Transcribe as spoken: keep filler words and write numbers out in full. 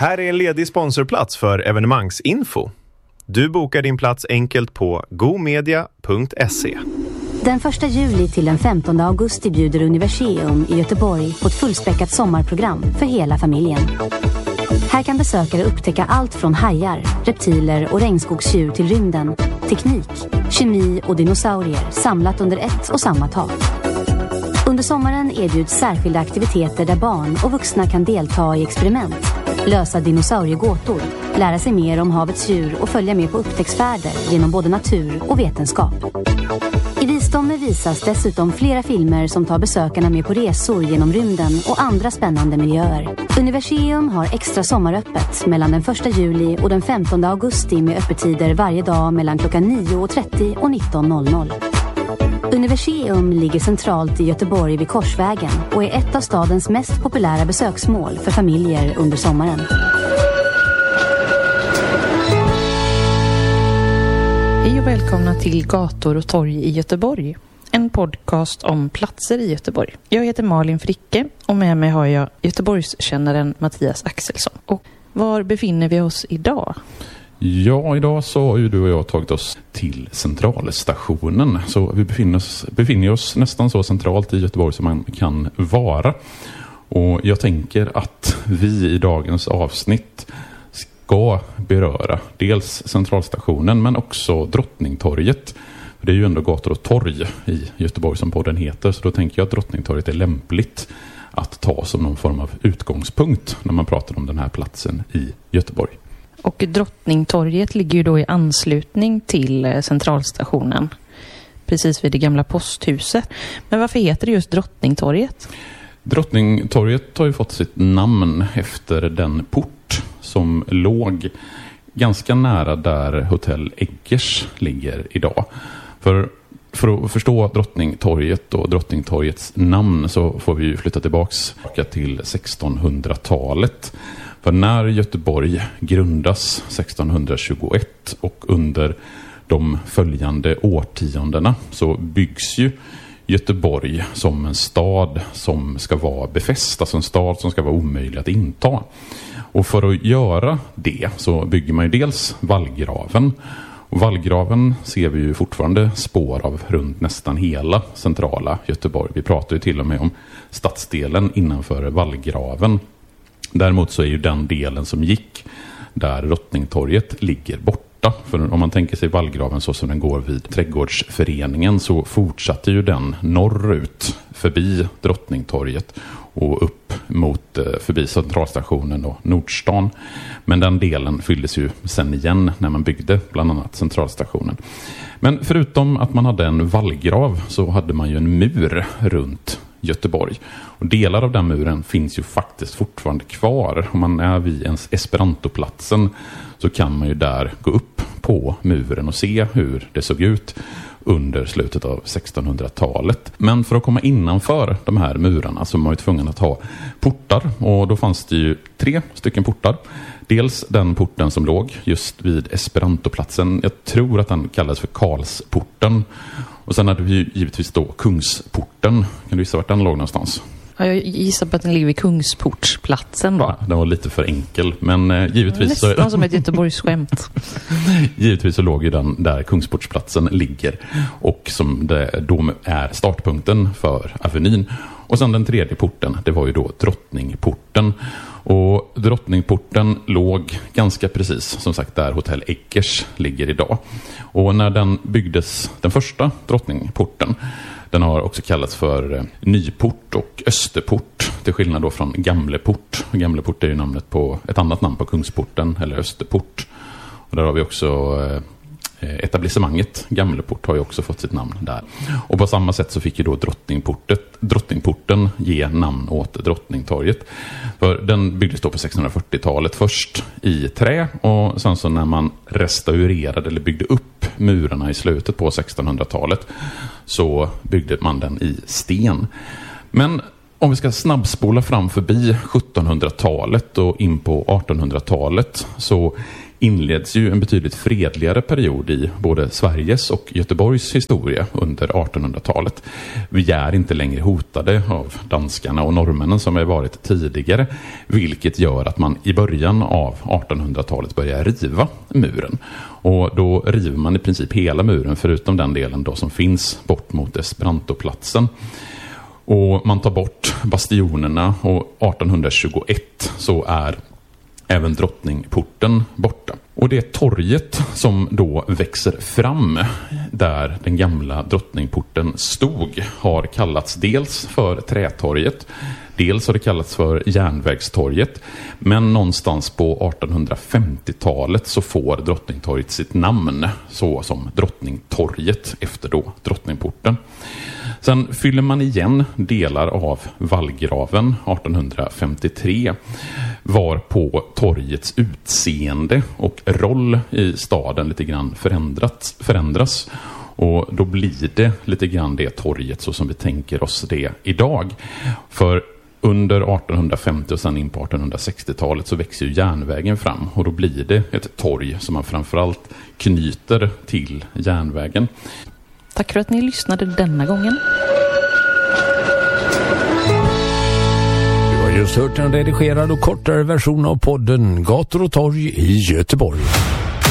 Här är en ledig sponsorplats för evenemangsinfo. Du bokar din plats enkelt på gomedia punkt se. Den första juli till den femtonde augusti bjuder Universium i Göteborg på ett fullspäckat sommarprogram för hela familjen. Här kan besökare upptäcka allt från hajar, reptiler och regnskogsdjur till rymden, teknik, kemi och dinosaurier samlat under ett och samma tak. Under sommaren erbjuds särskilda aktiviteter där barn och vuxna kan delta i experiment, lösa dinosauriegåtor, lära sig mer om havets djur och följa med på upptäcktsfärder genom både natur och vetenskap. I Visdomme visas dessutom flera filmer som tar besökarna med på resor genom rymden och andra spännande miljöer. Universium har extra sommaröppet mellan den första juli och den femtonde augusti med öppettider varje dag mellan klockan nio och trettio och nitton noll noll. Universium ligger centralt i Göteborg vid Korsvägen och är ett av stadens mest populära besöksmål för familjer under sommaren. Hej och välkomna till Gator och torg i Göteborg. En podcast om platser i Göteborg. Jag heter Malin Fricke och med mig har jag Göteborgskännaren Mattias Axelsson. Och var befinner vi oss idag? Ja, idag så har ju du och jag tagit oss till centralstationen. Så vi befinner oss, befinner oss nästan så centralt i Göteborg som man kan vara. Och jag tänker att vi i dagens avsnitt ska beröra dels centralstationen men också Drottningtorget. Det är ju ändå gator och torg i Göteborg som podden heter, så då tänker jag att Drottningtorget är lämpligt att ta som någon form av utgångspunkt när man pratar om den här platsen i Göteborg. Och Drottningtorget ligger ju då i anslutning till centralstationen, precis vid det gamla posthuset. Men varför heter det just Drottningtorget? Drottningtorget har ju fått sitt namn efter den port som låg ganska nära där Hotell Eggers ligger idag. För, för att förstå Drottningtorget och Drottningtorgets namn så får vi ju flytta tillbaks till sextonhundratalet. För när Göteborg grundas sextonhundratjugoett och under de följande årtiondena så byggs ju Göteborg som en stad som ska vara befäst, alltså en stad som ska vara omöjlig att inta. Och för att göra det så bygger man ju dels vallgraven. Och vallgraven ser vi ju fortfarande spår av runt nästan hela centrala Göteborg. Vi pratar ju till och med om stadsdelen innanför vallgraven. Däremot så är ju den delen som gick där Drottningtorget ligger borta. För om man tänker sig vallgraven så som den går vid Trädgårdsföreningen så fortsatte ju den norrut förbi Drottningtorget och upp mot förbi centralstationen och Nordstan. Men den delen fylldes ju sen igen när man byggde bland annat centralstationen. Men förutom att man hade en vallgrav så hade man ju en mur runt Göteborg. Och delar av den muren finns ju faktiskt fortfarande kvar. Om man är vid ens Esperantoplatsen så kan man ju där gå upp på muren och se hur det såg ut under slutet av sextonhundratalet. Men för att komma innanför de här murarna så var man ju tvungen att ha portar. Och då fanns det ju tre stycken portar. Dels den porten som låg just vid Esperantoplatsen. Jag tror att den kallades för Karlsporten. Och sen hade vi ju givetvis då Kungsporten. Kan du gissa vart den låg någonstans? Ja, jag gissar på att den ligger vid Kungsportsplatsen då. Ja, den var lite för enkel. Men eh, givetvis nästan så... Nästan som ett Göteborgsskämt. Givetvis så låg ju den där Kungsportsplatsen ligger. Och som det då är startpunkten för Avenyn. Och sen den tredje porten, det var ju då Drottningporten. Och Drottningporten låg ganska precis, som sagt, där Hotell Eggers ligger idag. Och när den byggdes, den första Drottningporten, den har också kallats för Nyport och Österport, till skillnad då från Gamleport. Gamleport är ju namnet på ett annat namn på Kungsporten, eller Österport. Och där har vi också etablissemanget Gamleport har ju också fått sitt namn där. Och på samma sätt så fick ju då Drottningportet, Drottningporten ge namn åt Drottningtorget. För den byggdes då på sextonhundrafyrtiotalet först i trä och sen så när man restaurerade eller byggde upp murarna i slutet på sextonhundratalet så byggde man den i sten. Men om vi ska snabbspola fram förbi sjuttonhundratalet och in på artonhundratalet så inleds ju en betydligt fredligare period i både Sveriges och Göteborgs historia under artonhundratalet. Vi är inte längre hotade av danskarna och norrmännen som har varit tidigare, vilket gör att man i början av artonhundratalet börjar riva muren. Och då river man i princip hela muren förutom den delen då som finns bort mot Esperantoplatsen. Och man tar bort bastionerna och artonhundratjugoett så är även Drottningporten borta. Och det torget som då växer fram där den gamla Drottningporten stod har kallats dels för Trätorget, dels har det kallats för Järnvägstorget, men någonstans på artonhundrafemtiotalet så får Drottningtorget sitt namn så som Drottningtorget efter då Drottningporten. Sen fyller man igen delar av vallgraven artonhundrafemtiotre var på torgets utseende och roll i staden lite grann förändrats, förändras. Och då blir det lite grann det torget så som vi tänker oss det idag. För under artonhundrafemtio och sen in på artonhundrasextiotalet så växer ju järnvägen fram och då blir det ett torg som man framförallt knyter till järnvägen. Tack för att ni lyssnade denna gången. Du har just hört en redigerad och kortare version av podden Gator och torg i Göteborg.